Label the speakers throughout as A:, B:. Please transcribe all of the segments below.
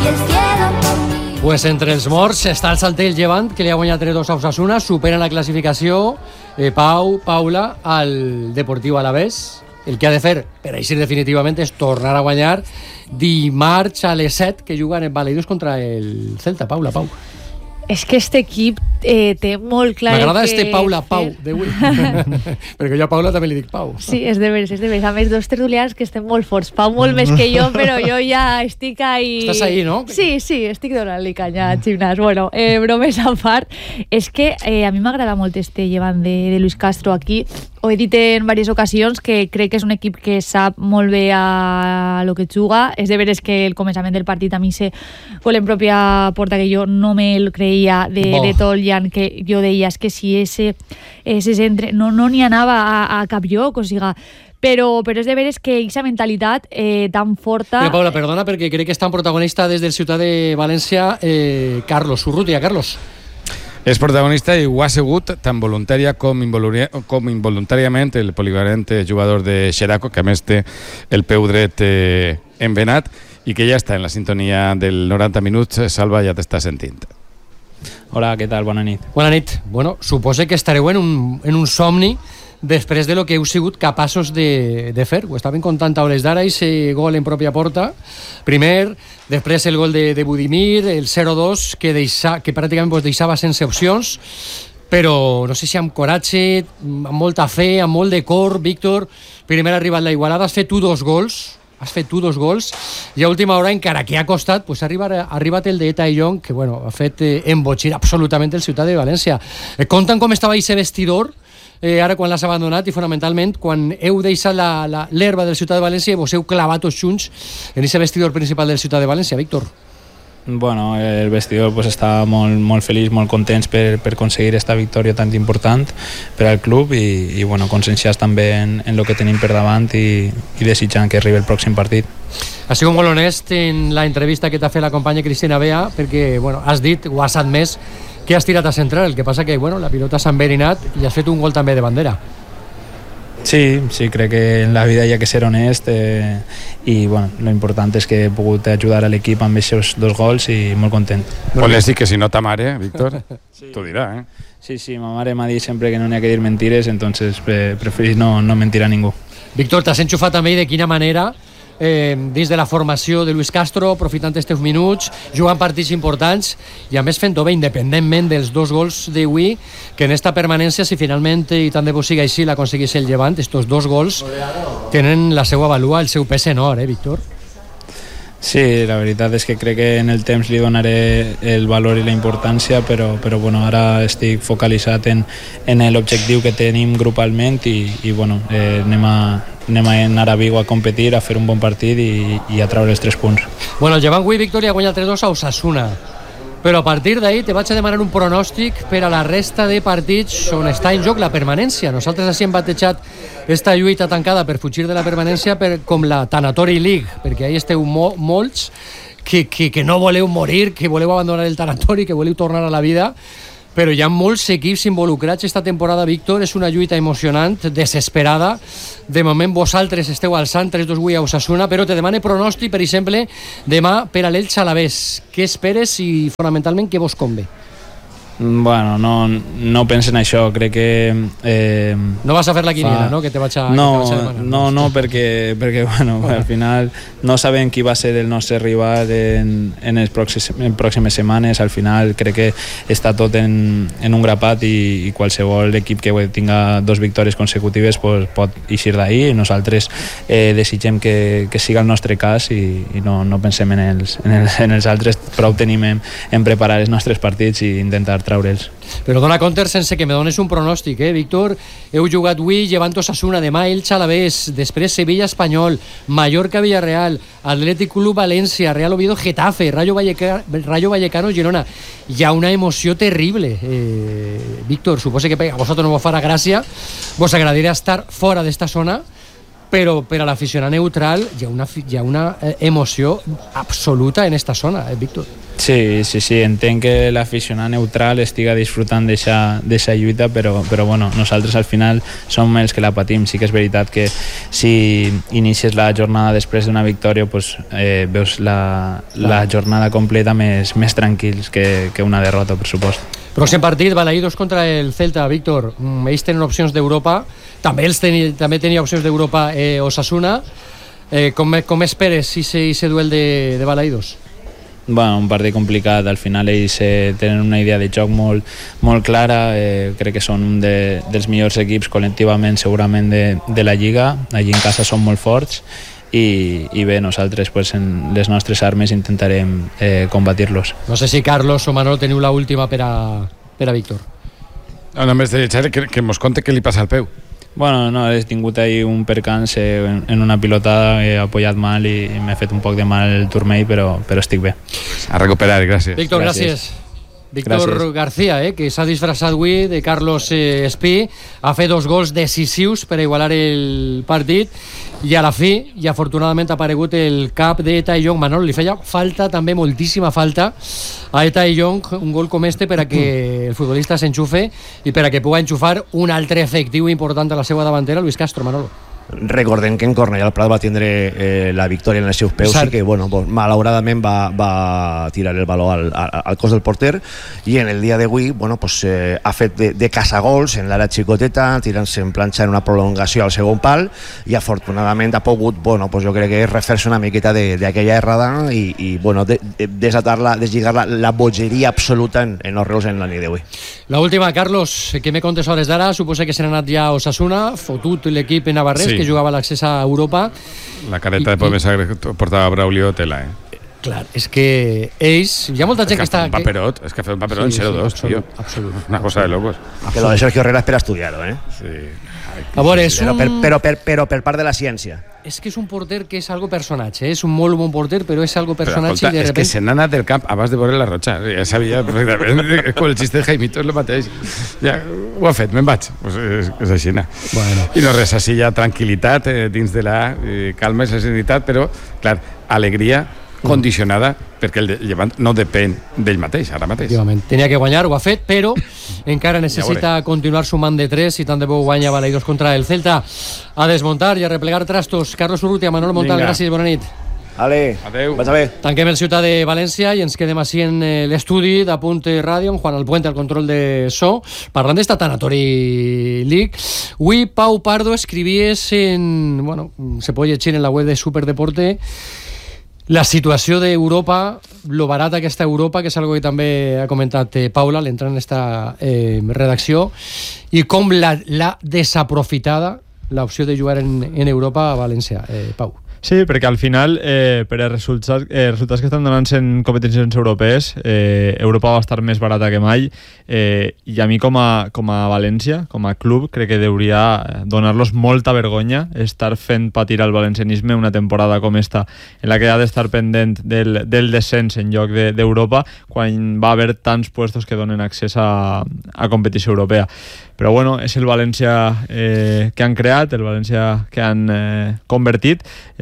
A: Pues entre els morts està el Saltell Llevant, que li ha guanyat 3-2 a Osasuna, supera la classificació Paula al Deportiu Alavés. El que ha de fer per així definitivament és tornar a guanyar dimarts a les 7, que juguen en Balaïdos contra el Celta. Pau.
B: És que este equip té molt clar...
A: M'agrada Paula Pau d'avui, perquè jo a Paula també li dic Pau.
B: Sí, és de veres. A més, dos tertulians que estem molt forts. Pau molt més que jo, però jo ja estic ahí...
A: Estàs ahí, no?
B: Sí, estic donant-li canya al gimnàs. Bueno, bromes a part. És que a mi m'agrada molt este Llevant de Luis Castro aquí. Ho he dit en diverses ocasions que crec que és un equip que sap molt bé a lo que juga. És de veres que el començament del partit a mi se gol en pròpia porta que jo no me'l creia de Toljan, que jo deia és que si ese centre no n'hi anava a cap lloc, o sigui, però és de veres que aquesta mentalitat tan forta...
A: Mira, Paula, perdona, perquè crec que és tan protagonista des del Ciutat de València Carlos Urrutia. Carlos.
C: És protagonista i ho ha sigut tant voluntària com involuntàriament el polivalent jugador de Xeraco, que a més té el peu dret envenat i que ja està en la sintonia del 90 minuts. Salva, ja t'està sentint.
D: Hola, què tal? Bona nit.
A: Bona nit. Bueno, suposo que estareu en un somni després de lo que heu sigut capaços de fer. Ho estaven contant a hores d'ara, ese gol en pròpia porta. Primer, després el gol de Budimir, el 0-2, que pràcticament vos deixava sense opcions, però no sé si amb coratge, amb molta fe, amb molt de cor. Víctor, primer ha arribat la igualada, has fet tu dos gols, i a última hora, encara que ha costat, pues ha arribat el de Eta Young, que bueno, ha fet embotxir absolutament el Ciutat de València. Conten com estava aquest vestidor ara quan l'has abandonat, i fonamentalment quan heu deixat l'herba del Ciutat de València i vos heu clavat tots junts en aquest vestidor principal del Ciutat de València. Víctor.
D: Bueno, el vestidor pues, està molt feliç, molt contents per aconseguir esta victòria tan important per al club i bueno, conscienciats també en el que tenim per davant i desitjant que arribi el pròxim partit.
A: Has sigut molt honest en la entrevista que t'ha fet la companya Cristina Bea, perquè bueno, has dit, o has admès, que has tirat a centrar. El que passa que bueno, la pilota s'ha enverinat i has fet un gol també de bandera.
D: Sí, crec que en la vida hi ha que ser honest i bueno, lo important és que he pogut ajudar a l'equip amb aquests dos gols i molt content.
C: Vols dir que si no ta mare, Víctor, sí. T'ho dirà,
D: Sí, ma mare m'ha dit sempre que no n'hi ha que dir mentires, entonces preferís no mentir a ningú.
A: Víctor, t'has enxufat també de quina manera dins de la formació de Luis Castro, aprofitant aquests minuts, jugant partits importants i a més fent-ho bé, independentment dels dos gols d'avui, que en esta permanència, si finalment i tant de bo siga així, l'aconseguís el Llevant, estos dos gols tenen la seva valua, el seu pes en or, Víctor?
D: Sí, la veritat és que crec que en el temps li donaré el valor i la importància, però bueno, ara estic focalitzat en l'objectiu que tenim grupalment i bueno, anem a anar a Vigo a competir, a fer un bon partit i a treure els 3 punts.
A: Bueno, el Llevant avui, Víctor, ha guanyat 3-2 a Osasuna, però a partir d'ahir te vaig a demanar un pronòstic per a la resta de partits on està en joc la permanència. Nosaltres així hem batejat esta lluita tancada per fugir de la permanència com la Tanatori League, perquè ahí esteu molts que no voleu morir, que voleu abandonar el tanatori, que voleu tornar a la vida, però hi ha molts equips involucrats esta temporada, Víctor. És una lluita emocionant, desesperada. De moment vosaltres esteu alçant 3-2 avui a Osasuna, però te demane pronòstic, per exemple, demà per a l'Elx Alavés. Què esperes i fonamentalment què vos convé?
D: Bueno, no penso en això, crec que...
A: No vas a fer la quiniela, no? Que te vaig a demanar.
D: No, perquè bueno, al final no sabem qui va ser el nostre rival en les pròximes setmanes. Al final crec que està tot en un grapat i qualsevol equip que tinga 2 victòries consecutives pues, pot eixir d'ahir. Nosaltres desitgem que siga el nostre cas i no pensem en els altres. Prou tenim en preparar els nostres partits i intentar treure'ls.
A: Però dona compte sense que me dones un pronòstic, Víctor. Heu jugat avui Llevant Osasuna, demà Elx Alavés, després Sevilla Espanyol, Mallorca Villarreal, Atlètic Club València, Real Oviedo Getafe, Rayo Vallecano Girona. Hi ha una emoció terrible, Víctor. Suposo que a vosaltres no vos farà gràcia, vos agradaria estar fora d'esta zona, però per a l'aficionat neutral hi ha una emoció absoluta en esta zona, Víctor.
D: Sí, entenc que l'aficionat neutral estiga disfrutant d'eixa lluita, però bueno, nosaltres al final som els que la patim. Sí que és veritat que si inicies la jornada després d'una victòria, pues, veus la jornada completa més tranquils que una derrota, per supost.
A: Pròxim partit, Balaïdos contra el Celta. Víctor, ells tenen opcions d'Europa, també tenia opcions d'Europa Osasuna. Com esperes ese duel de Balaïdos?
D: Bueno, un partit complicat. Al final ells tenen una idea de joc molt clara. Crec que són un dels millors equips col·lectivament segurament de la Lliga. Allí en casa són molt forts i bé, nosaltres pues, en les nostres armes intentarem combatir-los.
A: No sé si Carlos o Manol teniu la última per a Víctor.
C: Només de deixar que mos conte què li passa al peu.
D: Bueno, no, he tingut ahí un percance en una pilotada, he apoyat mal i m'he fet un poc de mal el turmell, però estic bé.
C: A recuperar, gràcies.
A: Víctor, gràcies. Víctor García, que s'ha disfressat avui de Carlos Espí, ha fet 2 gols decisius per igualar el partit i a la fi, i afortunadament, ha aparegut el cap de Tai Yong. Manol, li feia falta, també moltíssima falta a Tai Yong, un gol com este per a que el futbolista s'enxufe i per a que pugui enxufar un altre efectiu important a la seva davantera, Luis Castro. Manolo.
E: Recordem que en Cornellà el Prat va tindre la victòria en els seus peus i que malauradament va tirar el baló al cos del porter, i en el dia d'avui ha fet de caçagols en l'àrea xicoteta, tirant-se en planxa en una prolongació al segon pal, i afortunadament ha pogut jo crec que refer-se una miqueta d'aquella errada i desatar deslligar la bogeria absoluta en els reus en la nit d'avui.
A: La última, Carlos, que me contes a hores d'ara? Suposa que se n'ha anat ja a Osasuna, fotut l'equip en Navarrés, que jugava l'accés a Europa.
C: La careta de Pomesa que portava Braulio tela,
A: Clar, és que ells... Hi ha molta gent que està...
C: És que ha fet un paperot en 0-2, tio. Una cosa de locos.
E: Que lo de Sergio Herrera és per estudiar-ho,
C: Sí.
A: A veure, és un...
E: Però per part de la ciència.
A: És que és un porter que és algo personatge, és un molt bon porter, però és algo personatge.
C: Però, escolta, és que se n'ha anat del camp abans de veure la Rocha. Ja sabia perfectament. És com el xiste de Jaimito, és el mateix. Ja ho ha fet, me'n vaig. Pues és així.
A: Bueno.
C: I no res, així ja tranquil·litat dins de la calma i serenitat, però, clar, alegria condicionada perquè el Llevant no depèn d'ell mateix, ara mateix.
A: Tenia que guanyar, ho ha fet, però encara necessita continuar sumant de 3 i tant de bo guanya Balaïdos contra el Celta. A desmuntar i a replegar trastos. Carlos Urrutia, Manolo Montal, gràcies, bona nit.
E: Ale,
C: adeu.
E: Vaig a bé.
A: Tanquem el Ciutat de València i ens quedem així en l'estudi d'Apunt Ràdio, amb Juan Alpuente al control de so, parlant d'esta Tanatori League. Avui Pau Pardo escrivies en... se pot llegir en la web de Superdeporte la situació d'Europa, lo barata que està Europa, que és algo que també ha comentat Paula al entrar en esta redacció, i com l'ha desaprofitada l'opció de jugar en Europa a València. Pau.
F: Sí, perquè al final, per als resultats que estan donant-se en competicions europees, Europa va estar més barata que mai, i a mi com a València, com a club, crec que hauria donar-los molta vergonya estar fent patir al valencianisme una temporada com esta, en la que ha d'estar pendent del descens en lloc d'Europa, quan va haver tants puestos que donen accés a competició europea. Però bueno, és el València que han creat, el València que han convertit,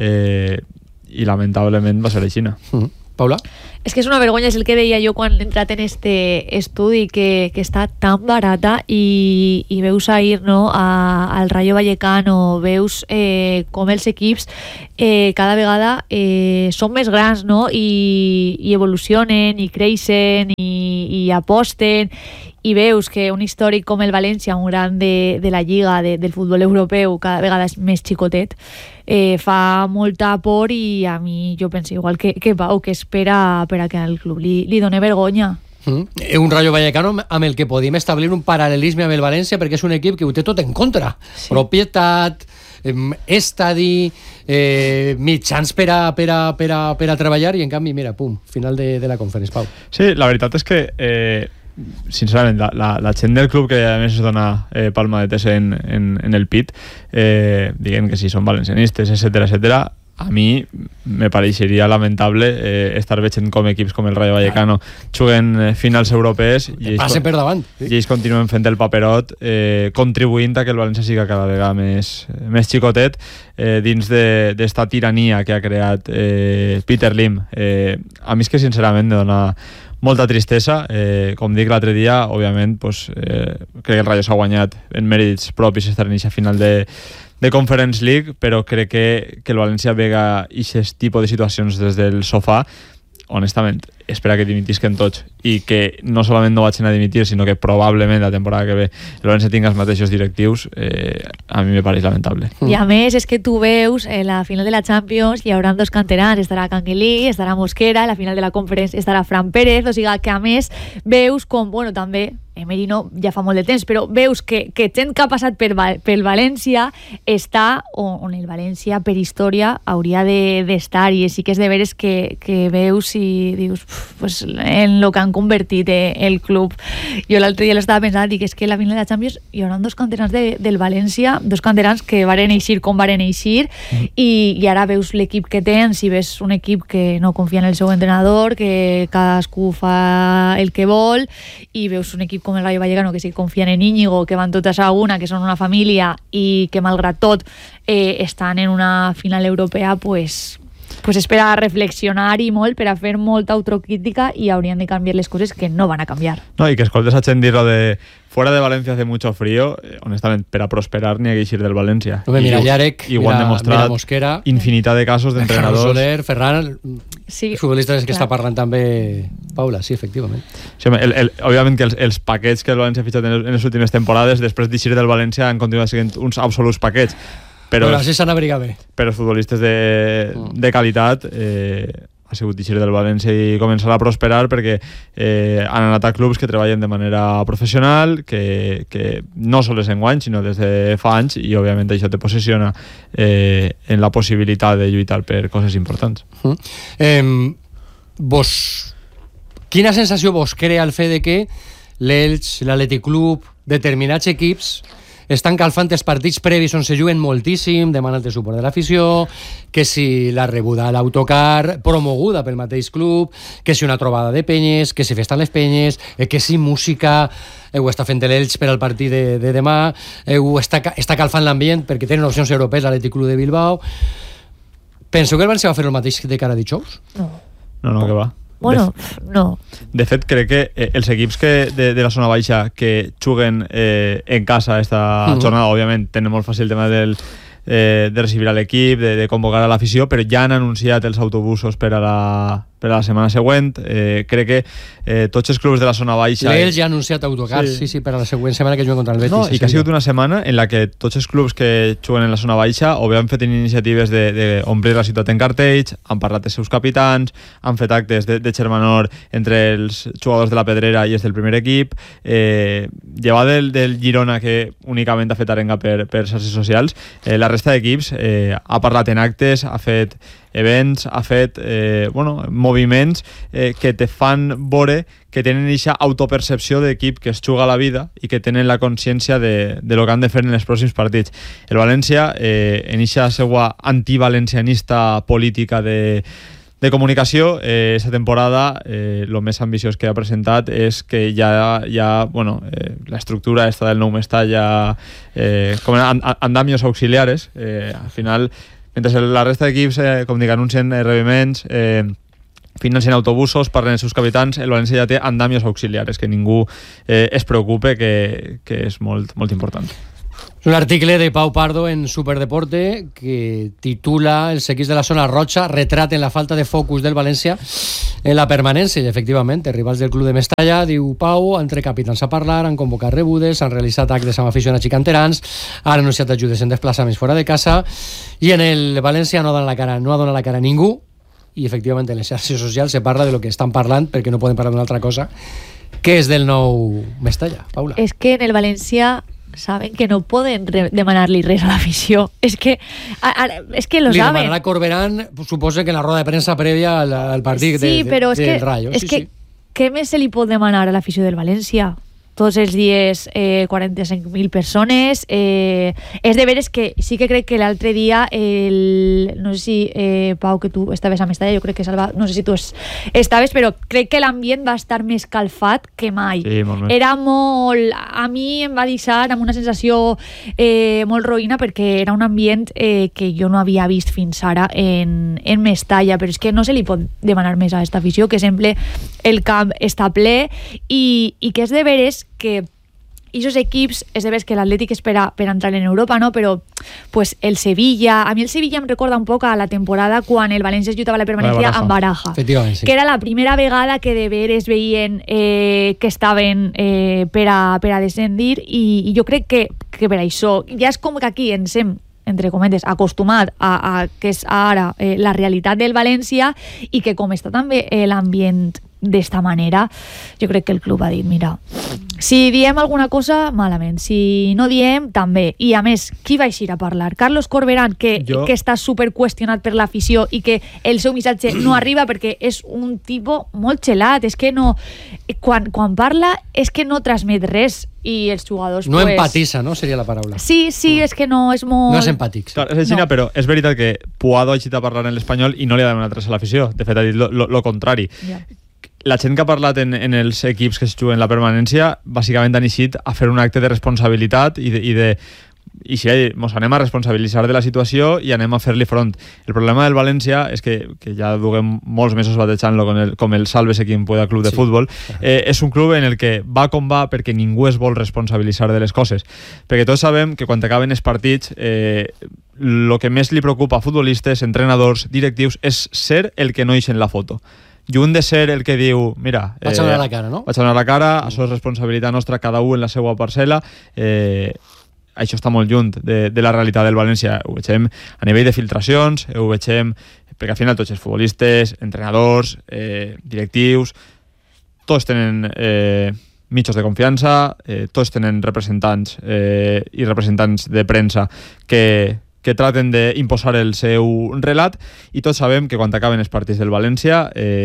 F: i lamentablement va ser així.
A: Paula?
B: És que és una vergonya, és el que deia jo quan he entrat en este estudi, que està tan barata i veus ahir al Rayo Vallecano, veus com els equips cada vegada són més grans, i evolucionen i creixen i aposten, i veus que un històric com el València, un gran de la Lliga, del futbol europeu, cada vegada és més xicotet, fa molta por, i a mi jo penso igual que Pau, que espera per a que al club li doni vergonya.
A: Un Rayo Vallecano amb el que podíem establir un paral·lelisme amb el València, perquè és un equip que ho té tot en contra. Sí. Propietat, estadi, mitjans per a treballar, i en canvi, mira, pum, final de la conferència. Pau.
F: Sí, la veritat és que sincerament, la gent del club, que a més es dona palma de TS en el pit, diguem que si són valencianistes, etcètera, a mi me pareixeria lamentable estar veient com equips com el Rayo Vallecano juguen finals europees i
A: passen per davant,
F: i ells continuen fent el paperot, contribuint a que el València siga cada vegada més xicotet dins d'esta tirania que ha creat Peter Lim. A mi és que sincerament me dona molta tristesa, com dic l'altre dia, òbviament crec que el Rayo s'ha guanyat en mèrits propis estar en aquesta final de Conference League, però crec que el València vega aquest tipus de situacions des del sofà. Honestament, espera que dimitisquen tots i que no solament no vagin a dimitir, sinó que probablement la temporada que ve el València tinga els mateixos directius, a mi me pareix lamentable.
B: I a més és que tu veus la final de la Champions hi haurà dos canterans, estarà Canguilí, estarà Mosquera, la final de la Conference estarà Fran Pérez, o sigui que a més veus com, bueno, també Emery no, ja fa molt de temps, però veus que gent que ha passat pel València està on el València per història hauria d'estar, i sí que és de veres que veus i dius pues, en lo que han convertit el club. Jo l'altre dia l'estava pensant, dic, és que la final de la Champions hi haurà dos canterans del València, dos canterans que varen eixir com varen eixir, i ara veus l'equip que tens i ves un equip que no confia en el seu entrenador, que cadascú fa el que vol, i veus un equip com el Rayo Vallecano que sí confien en Íñigo, que van totes a una, que són una família i que malgrat tot estan en una final europea, pues és per a reflexionar i molt, per a fer molta autocrítica, i haurien de canviar les coses que no van a canviar.
F: No, y que escoltes a gent dir lo de fuera de Valencia hace mucho frío, honestament, per a prosperar ni a eixir del València.
A: No, mira Yarek,
F: i ho han demostrat
A: Mosquera,
F: infinitat de casos d'entrenadors.
A: Soler, Ferran,
B: sí,
A: futbolistes que està parlant també Paula, sí, efectivament.
F: Sí, òbviament que els paquets que el València ha fitxat en les últimes temporades, després d'eixir del València, han continuat sent uns absoluts paquets. Però
A: així s'han abrigat bé.
F: Però els futbolistes de qualitat ha sigut d'eixir del València i començar a prosperar, perquè han anat a clubs que treballen de manera professional, que no sols enguany, sinó des de fa anys, i òbviament això te posiciona en la possibilitat de lluitar per coses importants.
A: Quina sensació vos crea el fet de que l'Elx, l'Atlètic Club, determinats equips estan calfant els partits previs on se juguen moltíssim, demanant el suport de l'afició, que si la rebuda a l'autocar promoguda pel mateix club, que si una trobada de penyes, que si festen les penyes, que si música, ho està fent l'Elx per al partit de demà, ho està calfant l'ambient perquè tenen opcions europees l'Atlètic Club de Bilbao. Penseu que el València va fer el mateix de cara a dijous?
F: No, que va.
B: Bueno, no.
F: De fet, crec que els equips de la zona baixa que juguen en casa esta jornada, òbviament, tenen molt fàcil el tema de recibir a l'equip, de convocar a l'afició, però ja han anunciat els autobusos per a la setmana següent. Crec que tots els clubs de la zona baixa...
A: L'Elx ja ha anunciat autocars, sí, per a la següent setmana que juguen contra el Betis.
F: No, i que ha sigut una setmana en la que tots els clubs que juguen en la zona baixa o bé han fet iniciatives d'omplir la ciutat en cartells, han parlat dels seus capitans, han fet actes de xermanor entre els jugadors de la Pedrera i els del primer equip, llevat del Girona, que únicament ha fet arenga per xarxes socials. La resta d'equips ha parlat en actes, ha fet events, ha fet moviments que te fan veure que tenen aquesta autopercepció d'equip que es juga a la vida i que tenen la consciència de lo que han de fer en els pròxims partits. El València, en aquesta seva antivalencianista política de comunicació, aquesta temporada el més ambiciós que ha presentat és que ja l'estructura esta del nou Mestalla com andamios auxiliares, al final, mentre la resta d'equips, com dic, anuncien rebiments, financien autobusos, parlen els seus capitans, el València ja té andamios auxiliares, que ningú es preocupe, que és molt, molt important.
A: Un article de Pau Pardo en Superdeporte que titula Els equips de la zona roja retraten la falta de focus del València en la permanència, i efectivament, els rivals del club de Mestalla, diu Pau, entre capitans a parlar, han convocat rebudes, han realitzat actes amb aficionats i canterans, han anunciat ajudes en desplaçaments fora de casa, i en el València no ha donat la cara a ningú, i efectivament en les xarxes socials se parla de lo que estan parlant, perquè no poden parlar d'una altra cosa, que és del nou Mestalla, Paula.
B: És que en el València saben que no poden demanar-li res a l'afició. És que lo
A: li
B: saben.
A: demanarà Corberán, suposa que en la roda de premsa prèvia al partit del Rayo.
B: És que què més se li pot demanar a l'afició del València? tots els dies 45.000 persones. És de veres que sí que crec que l'altre dia, no sé si, Pau, que tu estaves a Mestalla, jo crec que Salva, no sé si tu estaves, però crec que l'ambient va estar més calfat que mai.
F: Sí, molt més.
B: Era molt... A mi em va deixar amb una sensació molt roïna, perquè era un ambient que jo no havia vist fins ara en Mestalla, però és que no se li pot demanar més a aquesta afició, que sempre el camp està ple i que és de veres que aquests equips, és de veres que l'Atlètic espera per entrar en Europa, no? Però pues, el Sevilla, a mi el Sevilla em recorda un poc a la temporada quan el València es lluitava la permanència amb Baraja,
A: sí.
B: Que era la primera vegada que de veres veien que estaven per a descendir, i jo crec que per això ja és com que aquí ens hem, entre cometes, acostumat a que és ara la realitat del València, i que com està també l'ambient d'esta manera, jo crec que el club ha dit, mira, si diem alguna cosa, malament, si no diem, també. I a més, qui va eixir a parlar? Carlos Corberán, que està super qüestionat per l'afició i que el seu missatge no arriba perquè és un tipus molt xelat, és que no... Quan parla és que no transmet res, i els jugadors...
A: No empatissa, no? Seria la paraula.
B: Sí, és que no és molt...
A: No és empàtic. Sí.
F: Clar, és així, però és veritat que Puado ha eixit a parlar en l'Espanyol i no li ha donat res a l'afició. De fet, ha dit lo contrari.
B: Ja.
F: La gent que ha parlat en els equips que es juguen la permanència bàsicament han eixit a fer un acte de responsabilitat i si ens anem a responsabilitzar de la situació i anem a fer-li front. El problema del València és que ja duguem molts mesos batejant-lo com el Sálvese quien pueda club de futbol, és un club en el que va com va perquè ningú es vol responsabilitzar de les coses, perquè tots sabem que quan acaben els partits el que més li preocupa a futbolistes, entrenadors, directius és ser el que no ix en la foto. Lluny de ser el que diu, mira...
A: Vaig a donar la cara, no?
F: Vaig a donar la cara, això és responsabilitat nostra, cada un en la seva parcel·la. Això està molt lluny de la realitat del València. Ho veiem a nivell de filtracions, ho veiem perquè al final tots els futbolistes, entrenadors, directius, tots tenen mitjos de confiança, tots tenen representants i representants de premsa que traten d'imposar el seu relat, i tots sabem que quan acaben els partits del València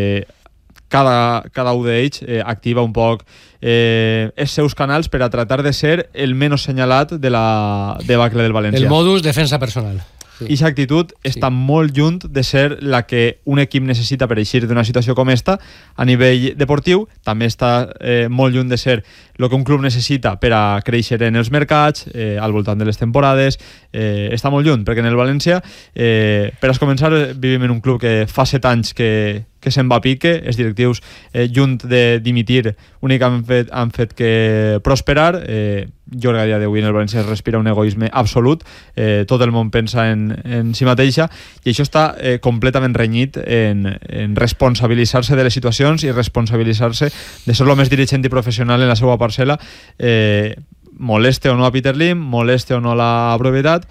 F: cada un d'ells activa un poc els seus canals per a tratar de ser el menys senyalat de la debacle del València.
A: El modus defensa personal.
F: I aquesta actitud està molt lluny de ser la que un equip necessita per eixir d'una situació com esta a nivell deportiu. També està molt lluny de ser el que un club necessita per a créixer en els mercats, al voltant de les temporades. Està molt lluny, perquè en el València, per a començar, vivim en un club que fa 7 anys que se'n va a pique, els directius lluny de dimitir únicament han fet que prosperar. Jo crec que a dia d'avui en el València es respira un egoisme absolut, tot el món pensa en si mateixa, i això està completament renyit en responsabilitzar-se de les situacions i responsabilitzar-se de ser el més dirigent i professional en la seva parcel·la, moleste o no a Peter Lim, moleste o no la propietat,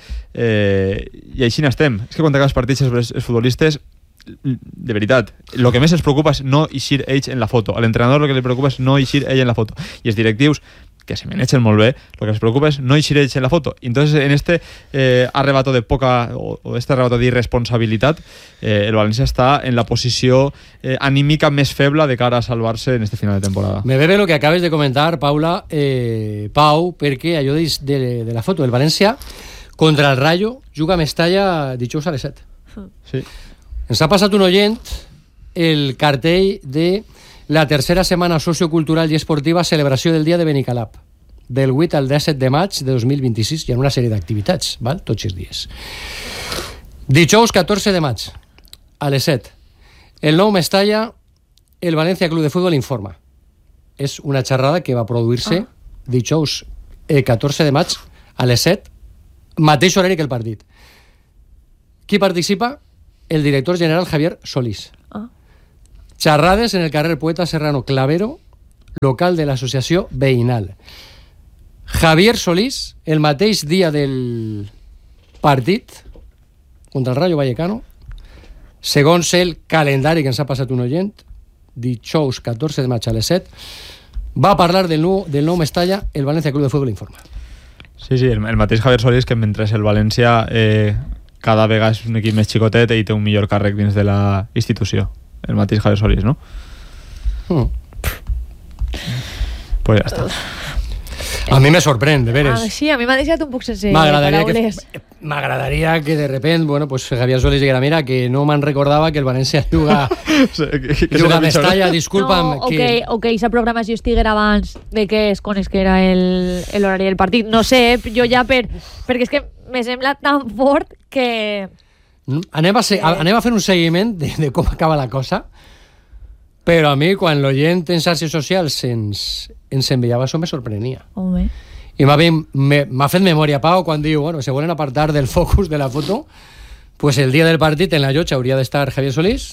F: i així n'estem. És que quan acabes partits els futbolistes, de veritat, el que més els preocupa és no eixir ells en la foto. A l'entrenador el que li preocupa és no eixir ell en la foto, i els directius, que se manejen molt bé, el que els preocupa és no eixir ells en la foto. Entonces, en este arrebato de poca, o este arrebato d'irresponsabilitat, el València està en la posició anímica més feble de cara a salvar-se en este final de temporada.
A: Me bebe lo que acabes de comentar, Paula, Pau, perquè allò de la foto del València contra el Rayo juga a Mestalla dijous a les 7.
F: Sí.
A: Ens ha passat un oient el cartell de la tercera setmana sociocultural i esportiva celebració del dia de Benicalap, del 8 al 17 de maig de 2026. Hi ha una sèrie d'activitats, val? Tots els dies. Dijous 14 de maig, a les 7. El nou Mestalla, el València Club de Futbol informa. És una xerrada que va produir-se dijous 14 de maig a les 7, mateix horari que el partit. Qui participa? El director general Javier Solís. Xerrades en el carrer Poeta Serrano Clavero, local de l'associació veïnal. Javier Solís, el mateix dia del partit contra el Rayo Vallecano, segons el calendari que ens ha passat un oient, dijous 14 de maig a les 7, va parlar del nou Mestalla, el València Club de Futbol informa.
F: Sí, el mateix Javier Solís, que mentre el València cada vegada és un equip més xicotet i té un millor càrrec dins de la institució. El mateix Javier Solís, no? Pues ja està.
A: A mi me sorprèn, de veres.
B: Sí, a mi m'ha deixat un poc sense paraules.
A: M'agradaria que de repent, bueno, pues Javier Solís diguera, mira, que no me'n recordava que el València juga a Mestalla, disculpa'm.
B: No, o que aquesta programació estiguera abans de que es coneix que era l'horari del partit. No sé, jo ja perquè és que me sembla tan fort que...
A: Anem a fer un seguiment de com acaba la cosa, però a mi, quan l'oient en xarxes socials ens enviava, això me sorprenia.
B: Home.
A: I m'ha fet memòria Pau quan diu, bueno, se volen apartar del focus de la foto, pues el dia del partit en la llotja hauria d'estar Javier Solís,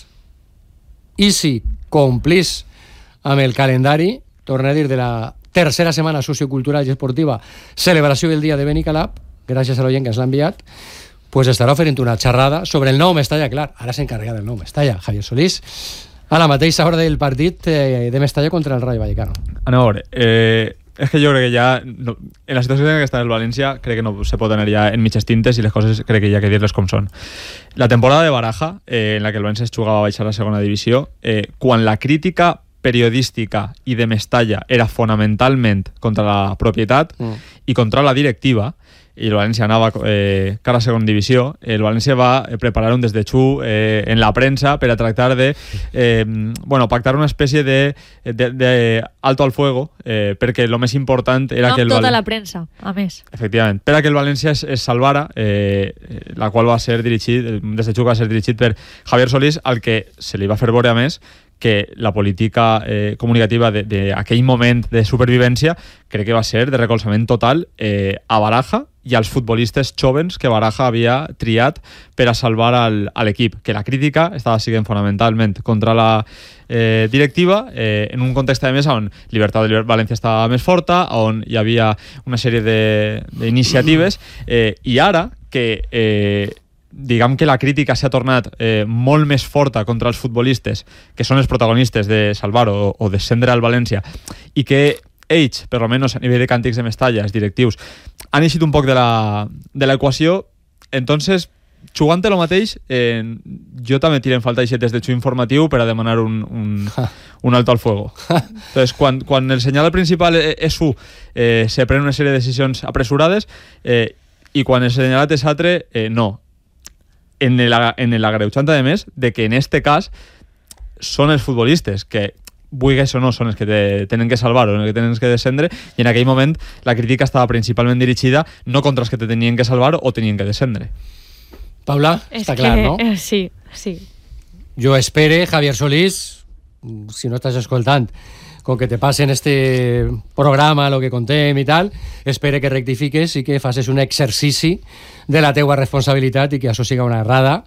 A: i si complís amb el calendari, torna a dir, de la tercera setmana sociocultural i esportiva, celebració del dia de Benicalap, gràcies a l'oient que ens l'ha enviat, pues estarà oferint una xerrada sobre el nou Mestalla, clar, ara s'encarrega del nou Mestalla, Javier Solís, a la mateixa hora del partit de Mestalla contra el Rayo Vallecano.
F: A veure, és que jo crec que ja en la situació en què està el València crec que no se pot anar ja en mitges tintes i les coses crec que hi ha que dir-les com són. La temporada de Baraja, en la que el València es jugava a baixar a la segona divisió, quan la crítica periodística i de Mestalla era fonamentalment contra la propietat i contra la directiva, i el València anava cara a segona divisió, el València va preparar un desdexú en la premsa per a tractar de pactar una espècie de alto al fuego, perquè el més important era que el
B: València... tota la premsa, a més.
F: Efectivament, per a que el València es salvara, la qual va ser dirigit, el desdexú va ser dirigit per Javier Solís, al que se li va fer veure a més que la política comunicativa d'aquell moment de supervivència crec que va ser de recolzament total a Baraja i als futbolistes jovens que Baraja havia triat per a salvar a l'equip, que la crítica estava sent fonamentalment contra la directiva, en un context a més on Libertad de València estava més forta, on hi havia una sèrie d'iniciatives, i ara que diguem que la crítica s'ha tornat molt més forta contra els futbolistes, que són els protagonistes de salvar o descendre al València, i que ells, per almenys a nivell de càntics de Mestalla, els directius, han eixit un poc de l'equació. Entonces, jugant el mateix, jo també tirem falta aquest desdexú informatiu per a demanar un alto al fuego. Entonces, quan el senyal principal és se pren una sèrie de decisions apresurades, i quan el senyalat és altre, no. En l'agreujant, a més, de que en este cas són els futbolistes que, vulguis o no, són els que tenen que salvar o els que tenen que descendre, i en aquell moment la crítica estava principalment dirigida no contra els que te tenien que salvar o tenien que descendre.
A: Paula, està clar, no?
B: Sí.
A: Jo espere, Javier Solís, si no estàs escoltant, con que te pasen este programa, lo que contem i tal, espere que rectifiques i que facis un exercici de la teua responsabilitat i que això siga una errada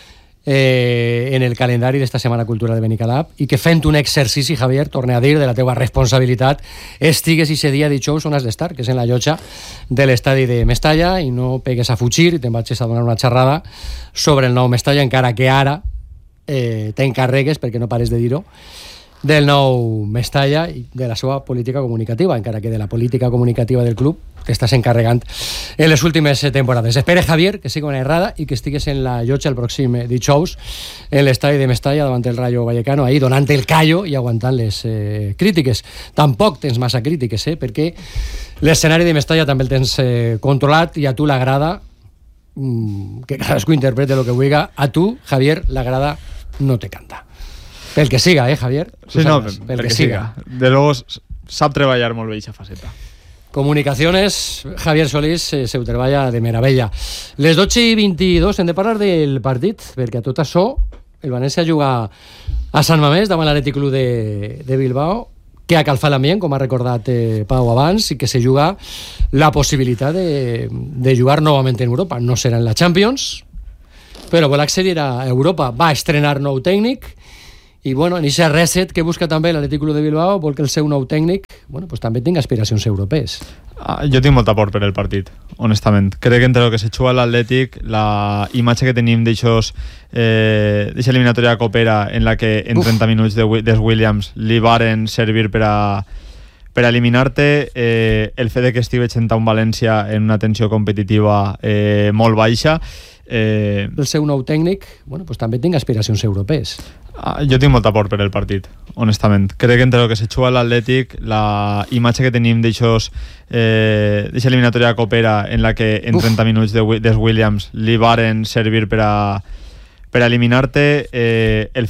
A: en el calendari d'esta Setmana Cultural de Benicalap, i que fent un exercici, Javier, torne a dir, de la teua responsabilitat, estigues i ese dia dijous on has d'estar, que és en la llotja de l'estadi de Mestalla, i no pegues a fugir i te'n vagis a donar una xerrada sobre el nou Mestalla, encara que ara t'encarregues, perquè no pares de dir-ho, del nou Mestalla i de la seva política comunicativa, encara que de la política comunicativa del club que estàs encarregant en les últimes temporades. Espere, Javier, que sigui una errada i que estigues en la llotja el pròxim dijous en l'estadi de Mestalla davant el Rayo Vallecano, ahí donant el callo i aguantant les crítiques. Tampoc tens massa crítiques, perquè l'escenari de Mestalla també el tens controlat i a tu l'agrada, que cadascú interprete el que vulgui. A tu, Javier, l'agrada no te canta. Pel que siga, Javier?
F: Sí, no, pel que siga. De luego, sap treballar molt bé aquesta faceta.
A: Comunicaciones, Javier Solís se ho treballa de meravella. Les 12:22 hem de parlar del partit, perquè a tot això el València juga a Sant Mamés davant l'Atlètic Club de Bilbao, que ha calfat l'ambient, com ha recordat Pau abans, i que se juga la possibilitat de jugar novament en Europa. No serà en la Champions, però vol accedir a Europa. Va estrenar nou tècnic, i bueno, en aquest reset que busca també l'Atlètic Club de Bilbao, vol que el seu nou tècnic pues, també tingui aspiracions europees.
F: Jo tinc molta por per el partit, honestament. Crec que entre el que se juga a l'Atlètic, la imatge que tenim d'aquesta eliminatòria de Copera, en la que en 30 minuts des Williams li varen servir per a eliminar-te, el fet que estigui veient un València en una tensió competitiva molt baixa,
A: el seu nou tècnic pues, també tingui aspiracions europees.
F: Jo tinc molta por per el partit, honestament. Crec que entre el que se juga l'Atlètic, la imatge que tenim d'eixa eliminatòria copera en la que en 30 minuts des Williams li varen servir per a eliminar-te, el